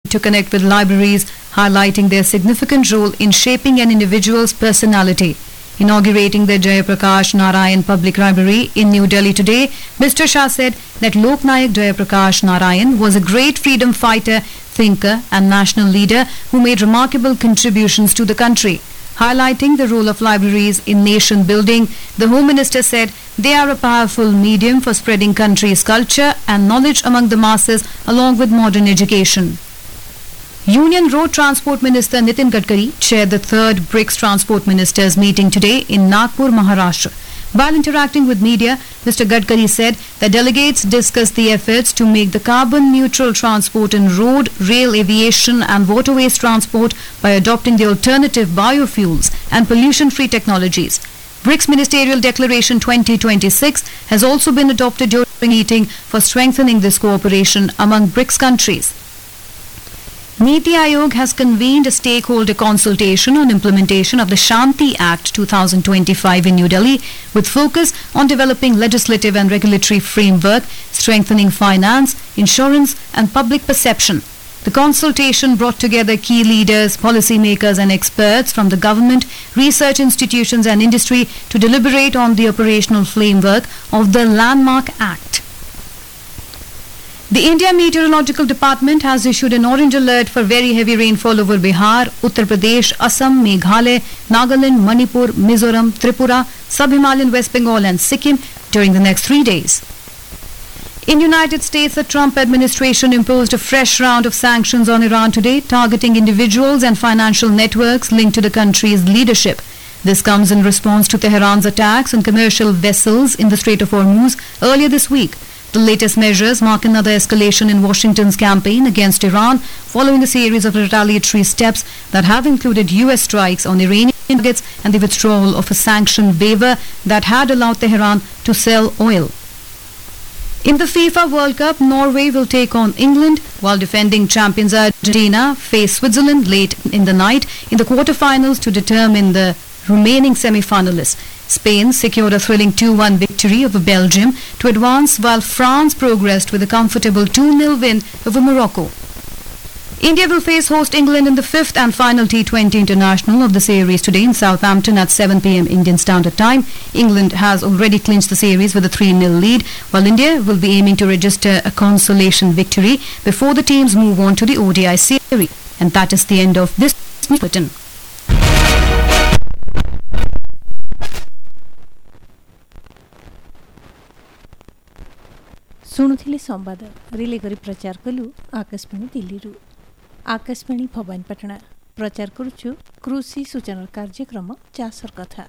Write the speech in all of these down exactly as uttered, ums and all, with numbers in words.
to connect with libraries, highlighting their significant role in shaping an individual's personality. Inaugurating the Jayaprakash Narayan Public Library in New Delhi today, Mister Shah said that Lok Nayak Jayaprakash Narayan was a great freedom fighter, thinker and national leader who made remarkable contributions to the country. Highlighting the role of libraries in nation building, the Home Minister said they are a powerful medium for spreading country's culture and knowledge among the masses along with modern education. Union Road Transport Minister Nitin Gadkari chaired the third BRICS Transport Ministers meeting today in Nagpur, Maharashtra. While interacting with media, Mister Gadkari said that delegates discussed the efforts to make the carbon-neutral transport in road, rail, aviation and waterways transport by adopting the alternative biofuels and pollution-free technologies. BRICS Ministerial Declaration twenty twenty-six has also been adopted during the meeting for strengthening this cooperation among BRICS countries. Niti Aayog has convened a stakeholder consultation on implementation of the Shanti Act twenty twenty-five in New Delhi with focus on developing legislative and regulatory framework, strengthening finance, insurance and public perception. The consultation brought together key leaders, policymakers and experts from the government, research institutions and industry to deliberate on the operational framework of the Landmark Act. The India Meteorological Department has issued an orange alert for very heavy rainfall over Bihar, Uttar Pradesh, Assam, Meghalaya, Nagaland, Manipur, Mizoram, Tripura, Sub-Himalayan West Bengal and Sikkim during the next three days. In United States, the Trump administration imposed a fresh round of sanctions on Iran today, targeting individuals and financial networks linked to the country's leadership. This comes in response to Tehran's attacks on commercial vessels in the Strait of Hormuz earlier this week. The latest measures mark another escalation in Washington's campaign against Iran following a series of retaliatory steps that have included U S strikes on Iranian targets and the withdrawal of a sanction waiver that had allowed Tehran to sell oil. In the FIFA World Cup, Norway will take on England, while defending champions Argentina face Switzerland late in the night in the quarterfinals to determine the remaining semi-finalists. Spain secured a thrilling two one victory over Belgium to advance, while France progressed with a comfortable two nil win over Morocco. India will face host England in the fifth and final T twenty international of the series today in Southampton at seven p m Indian Standard Time. England has already clinched the series with a three nil lead, while India will be aiming to register a consolation victory before the teams move on to the O D I series. And that is the end of this bulletin. ଶୁଣୁଥିଲେ ସମ୍ବାଦ relay କରି ପ୍ରଚାର କଲୁ ଆକାଶବାଣୀ ଦିଲ୍ଲୀରୁ। ଆକାଶବାଣୀ ଭବାନୀପାଟଣା ପ୍ରଚାର କରୁଛୁ କୃଷି ସୂଚନା କାର୍ଯ୍ୟକ୍ରମ ଚାଷର କଥା।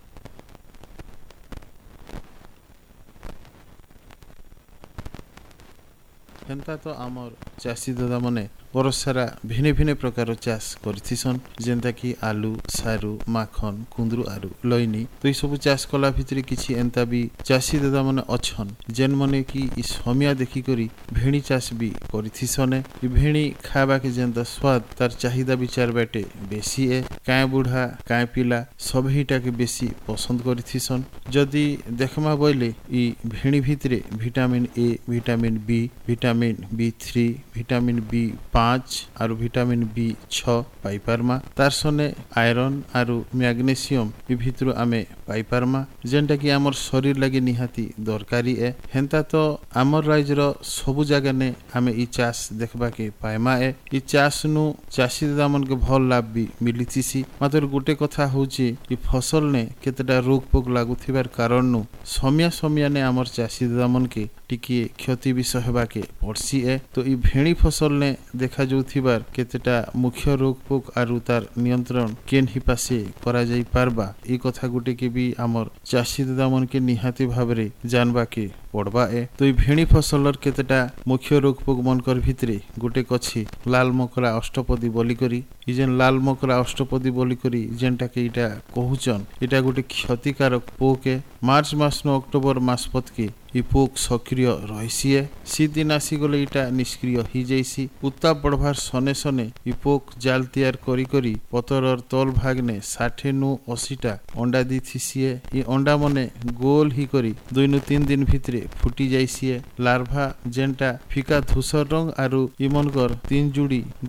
ହେନ୍ତା ତ ଆମର ଚାଷୀ ଦାଦା ମାନେ ବର୍ଷ ସାରା ଭିନ୍ନ ଭିନ୍ନ ପ୍ରକାର ଚାଷ କରିଥିସନ୍, ଯେନ୍ତା କି ଆଲୁ, ସାରୁ, ମାଖନ, କୁନ୍ଦରୁ ଆରୁ ଲଇନି। ତ ଏଇ ସବୁ ଚାଷ କଲା ଭିତରେ କିଛି ଏନ୍ତା ବି ଚାଷୀ ଦାଦା ମାନେ ଅଛନ୍ ଯେନ୍ ମାନେ କି ଇ ସମିଆ ଦେଖିକରି ଭେଣି ଚାଷ ବି କରିଥିସନେ। ଇ ଭେଣି ଖାଇବାକେ ଯେନ୍ତା ସ୍ୱାଦ ତାର ଚାହିଦା ବିଚାର ବାଟେ ବେଶୀ ଏ। କାଏଁ ବୁଢ଼ା କାଏଁ ପିଲା ସବେ ଏଇଟାକେ ବେଶୀ ପସନ୍ଦ କରିଥିସନ୍। ଯଦି ଦେଖମା ବୋଇଲେ ଇ ଭେଣି ଭିତରେ vitamin A, vitamin B, vitamin B three, vitamin B পাঁচ আর ভিটামিন বি ছ পাইপারমা। তার সনে আয়রন আর ম্যাগনেসিয়াম ই ভিতর আমি পাইপারমা, যেটা কি আমার শরীর লাগে নিহাতি দরকারি এ। হেন্তা তো আমার রাজ্যর সবু জায়গানে আমি ই চাষ দেখবাকে পাইমা এ। ই চাষ নু চাষী দাদা মনকে ভাল লাভ বি মিলিথিসি। মাত্র গোটে কথা হচ্ছে ই ফসল নে কেতেটা রোগ পোক লাগুথিবার কারণ নু সমিয়া সমিয়া নে আমার চাষী দাদা মনকে টিকিয়ে ক্ষতি ବି ସହବାକେ ପଡ଼୍ସି ଏ। ତ ଇ ଭେଣି ଫସଲ ନେ ଦେଖା ଯାଉଥିବାର କେତେଟା ମୁଖ୍ୟ ରୋଗ ପୋକ ଆରୁ ତାର ନିୟନ୍ତ୍ରଣ କେନ୍ ହିପାସେ କରାଯାଇ ପାରବା, ଇ କଥା ଗୁଟେକେ ବି ଆମର ଚାଷୀ ଦାଦା ମନକେ ନିହାତି ଭାବରେ ଜାନବାକେ ପଡ଼ବା ଏ। ତ ଇ ଭେଣି ଫସଲର କେତେଟା ମୁଖ୍ୟ ରୋଗ ପୋକ ମନକର ଭିତରେ ଗୋଟେ ଅଛି ଲାଲ ମକରା ଅଷ୍ଟପଦୀ ବୋଲିକରି। ଇ ଯେନ୍ ଲାଲ ମକରା ଅଷ୍ଟପଦୀ ବୋଲିକରି ଯେନ୍ଟାକେ ଇଟା କହୁଛନ୍, ଇଟା ଗୋଟେ କ୍ଷତିକାରକ ପୋକ ଏ। ମାର୍ଚ୍ଚ ମାସ ନୁ ଅକ୍ଟୋବର ମାସ ପତକେ ଇ ପୋକ ସକ୍ରିୟ ରହିସି ଏ। ଶୀତ ଦିନ ଆସିଗଲେ ଇଟା ନିଷ୍କ୍ରିୟ ହେଇଯାଇସି। ଉତ୍ତାପ ବଢ଼ବାର ସନେ ସନେ ଇ ପୋକ ଜାଲ ତିଆର କରି କରି ପତରର ତଲ ଭାଗନେ ଷାଠିଏ ନୁ ଅଶୀଟା ଅଣ୍ଡା ଦେଇଥିସି ଏ। ଇ ଅଣ୍ଡା ମନେ ଗୋଲ ହେଇକରି ଦୁଇ ନୁ ତିନ ଦିନ ଭିତରେ ଫୁଟି ଯାଇସି ଏ। ଲାର୍ଭା ଯେନ୍ଟା ଫିକା ଧୂସର ରଙ୍ଗ ଆରୁ ଇମନକର ତିନ ଯୁଡ଼ି